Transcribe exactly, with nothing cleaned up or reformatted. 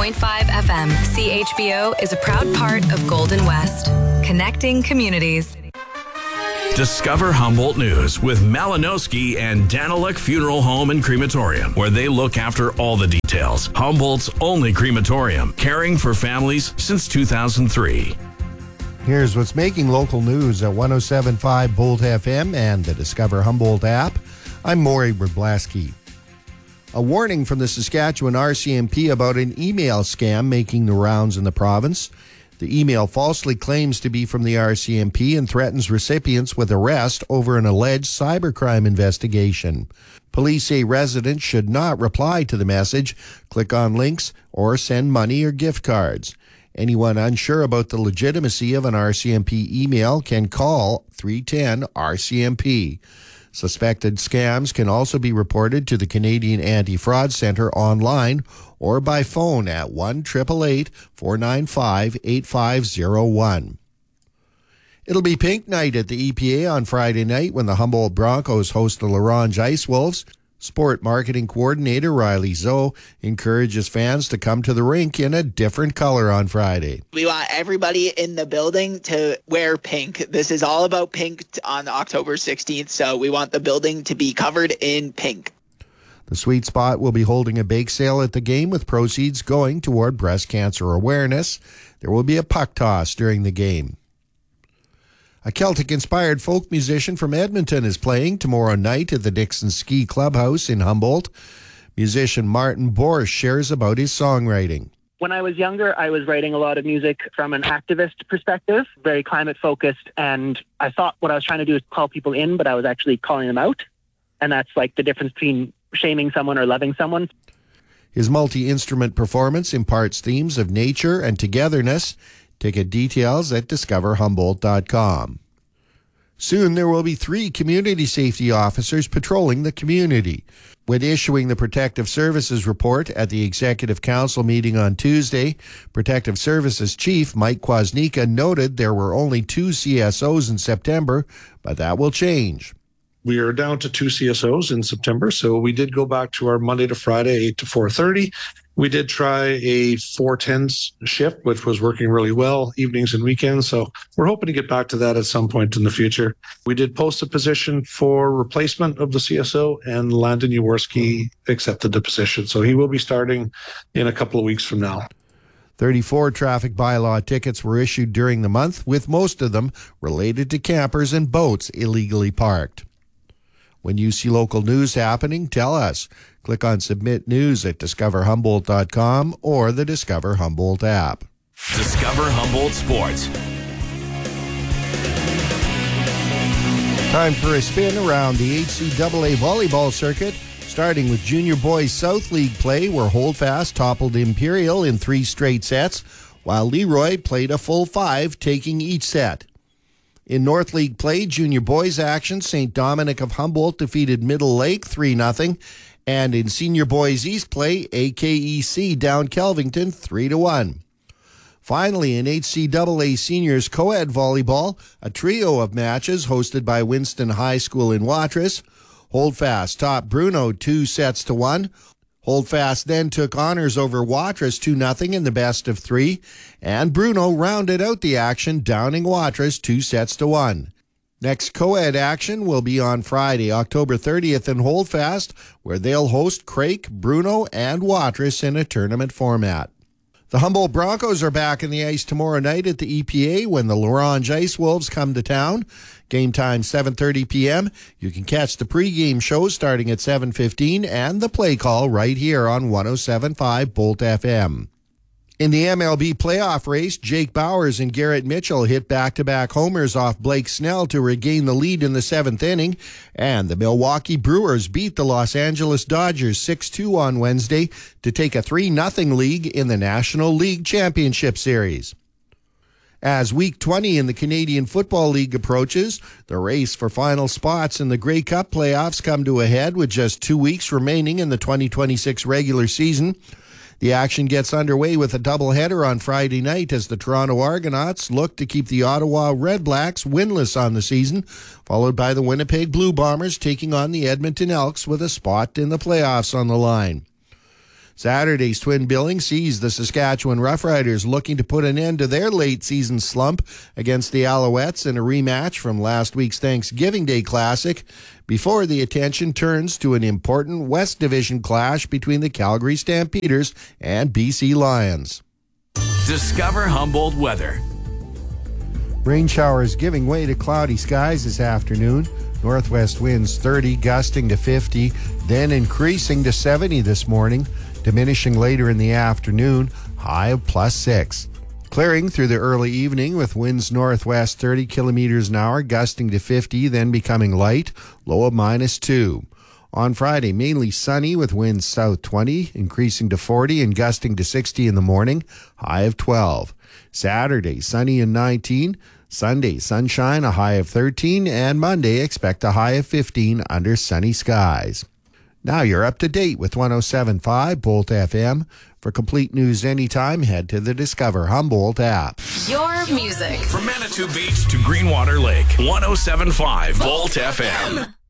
point five F M, C H B O is a proud part of Golden West, connecting communities. Discover Humboldt News with Malinowski and Daniluk Funeral Home and Crematorium, where they look after all the details. Humboldt's only crematorium, caring for families since two thousand three. Here's what's making local news at one oh seven point five Bolt F M and the Discover Humboldt app. I'm Maury Wroblaski. A warning from the Saskatchewan R C M P about an email scam making the rounds in the province. The email falsely claims to be from the R C M P and threatens recipients with arrest over an alleged cybercrime investigation. Police say residents should not reply to the message, click on links, or send money or gift cards. Anyone unsure about the legitimacy of an R C M P email can call three one zero R C M P. Suspected scams can also be reported to the Canadian Anti-Fraud Centre online or by phone at one eight eight eight, four nine five, eight five zero one. It'll be pink night at the E P A on Friday night when the Humboldt Broncos host the La Ronge Ice Wolves. Sport marketing coordinator Riley Zoe encourages fans to come to the rink in a different color on Friday. We want everybody in the building to wear pink. This is all about pink on October sixteenth, so we want the building to be covered in pink. The Sweet Spot will be holding a bake sale at the game with proceeds going toward breast cancer awareness. There will be a puck toss during the game. A Celtic-inspired folk musician from Edmonton is playing tomorrow night at the Dixon Ski Clubhouse in Humboldt. Musician Martin Borsch shares about his songwriting. When I was younger, I was writing a lot of music from an activist perspective, very climate-focused, and I thought what I was trying to do is call people in, but I was actually calling them out, and that's like the difference between shaming someone or loving someone. His multi-instrument performance imparts themes of nature and togetherness. Ticket details at discover humboldt dot com. Soon there will be three community safety officers patrolling the community. When issuing the Protective Services report at the Executive Council meeting on Tuesday, Protective Services Chief Mike Kwasniewka noted there were only two C S Os in September, but that will change. We are down to two C S Os in September, so we did go back to our Monday to Friday, eight to four thirty. We did try a four ten shift, which was working really well, evenings and weekends. So we're hoping to get back to that at some point in the future. We did post a position for replacement of the C S O, and Landon Jaworski accepted the position. So he will be starting in a couple of weeks from now. thirty-four traffic bylaw tickets were issued during the month, with most of them related to campers and boats illegally parked. When you see local news happening, tell us. Click on Submit News at discover humboldt dot com or the Discover Humboldt app. Discover Humboldt Sports. Time for a spin around the H C A A volleyball circuit, starting with Junior Boys South League play, where Holdfast toppled Imperial in three straight sets, while Leroy played a full five, taking each set. In North League play, Junior Boys action, Saint Dominic of Humboldt defeated Middle Lake three nothing. And in Senior Boys East play, A K E C down Kelvington three to one. Finally, in H C A A Seniors Co-Ed Volleyball, a trio of matches hosted by Winston High School in Watrous. Holdfast topped Bruno two sets to one. Holdfast then took honors over Watrous two nothing in the best of three, and Bruno rounded out the action, downing Watrous two sets to one. Next co-ed action will be on Friday, October thirtieth in Holdfast, where they'll host Craik, Bruno, and Watrous in a tournament format. The Humboldt Broncos are back in the ice tomorrow night at the E P A when the La Ronge Ice Wolves come to town. Game time seven thirty p.m. You can catch the pregame show starting at seven fifteen and the play call right here on one oh seven point five Bolt F M. In the M L B playoff race, Jake Bowers and Garrett Mitchell hit back-to-back homers off Blake Snell to regain the lead in the seventh inning, and the Milwaukee Brewers beat the Los Angeles Dodgers six two on Wednesday to take a three nothing lead in the National League Championship Series. As Week twenty in the Canadian Football League approaches, the race for final spots in the Grey Cup playoffs come to a head with just two weeks remaining in the twenty twenty-six regular season. The action gets underway with a doubleheader on Friday night as the Toronto Argonauts look to keep the Ottawa Red Blacks winless on the season, followed by the Winnipeg Blue Bombers taking on the Edmonton Elks with a spot in the playoffs on the line. Saturday's twin billing sees the Saskatchewan Roughriders looking to put an end to their late season slump against the Alouettes in a rematch from last week's Thanksgiving Day Classic before the attention turns to an important West Division clash between the Calgary Stampeders and B C Lions. Discover Humboldt weather. Rain showers giving way to cloudy skies this afternoon. Northwest winds thirty, gusting to fifty, then increasing to seventy this morning, diminishing later in the afternoon, high of plus six. Clearing through the early evening with winds northwest thirty kilometers an hour, gusting to fifty, then becoming light, low of minus two. On Friday, mainly sunny with winds south twenty, increasing to forty and gusting to sixty in the morning, high of twelve. Saturday, sunny and nineteen. Sunday, sunshine, a high of thirteen. And Monday, expect a high of fifteen under sunny skies. Now you're up to date with one oh seven point five Bolt F M. For complete news anytime, head to the Discover Humboldt app. Your music. From Manitou Beach to Greenwater Lake, one oh seven point five Bolt F M.